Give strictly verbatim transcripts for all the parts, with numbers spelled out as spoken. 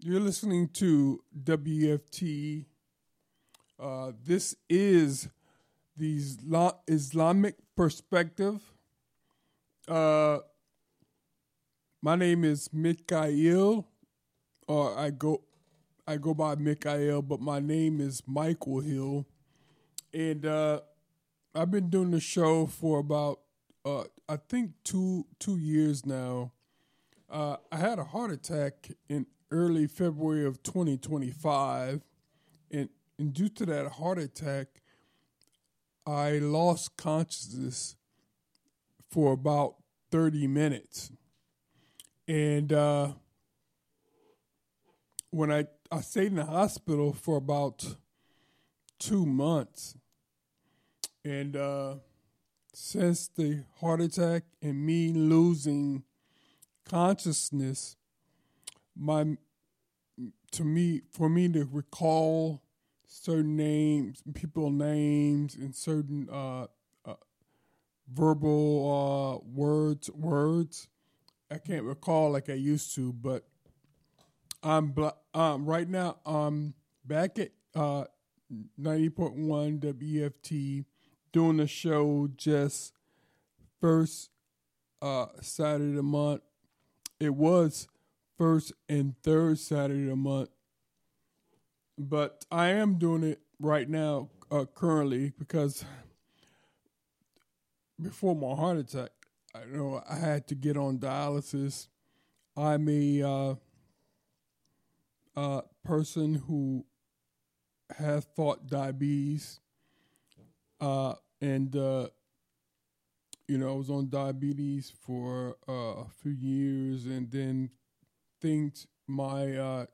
You're listening to W F T. Uh, this is the Isla- Islamic perspective. Uh, my name is Mikhail, or I go, I go by Mikhail, but my name is Michael Hill, and uh, I've been doing the show for about, uh, I think two two years now. Uh, I had a heart attack in early February of twenty twenty-five, and, and due to that heart attack, I lost consciousness for about thirty minutes. And uh, when I, I stayed in the hospital for about two months, and uh, since the heart attack and me losing consciousness, my to me for me to recall certain names, people names, and certain uh, uh, verbal uh, words words, I can't recall like I used to. But I'm bl- um right now I'm back at uh ninety point one W F T doing the show just first uh Saturday of the month. It was first and third Saturday of the month, but I am doing it right now, uh, currently, because before my heart attack, I know I had to get on dialysis. I'm a uh, uh, person who has fought diabetes, uh, and uh, you know I was on diabetes for uh, a few years, and then things my uh,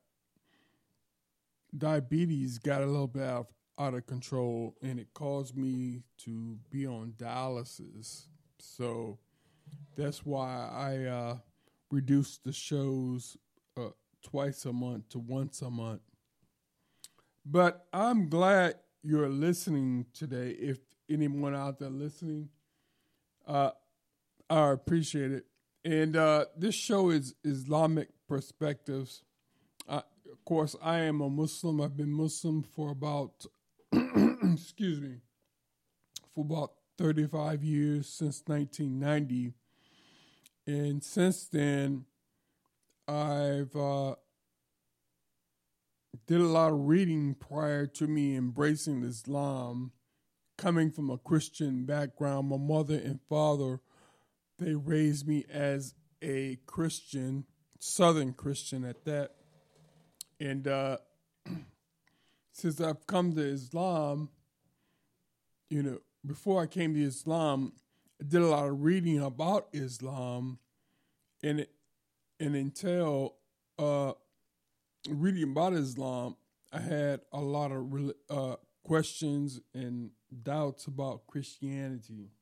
diabetes got a little bit out of, out of control, and it caused me to be on dialysis. So that's why I uh, reduced the shows uh, twice a month to once a month. But I'm glad you're listening today. If anyone out there listening, uh, I appreciate it. And uh, this show is Islamic Perspectives. Uh, of course, I am a Muslim. I've been Muslim for about, excuse me, for about thirty-five years, since nineteen ninety. And since then, I've uh, did a lot of reading prior to me embracing Islam. Coming from a Christian background, my mother and father, they raised me as a Christian, Southern Christian at that. And uh, since I've come to Islam, you know, before I came to Islam, I did a lot of reading about Islam, and it, and until uh, reading about Islam, I had a lot of uh, questions and doubts about Christianity.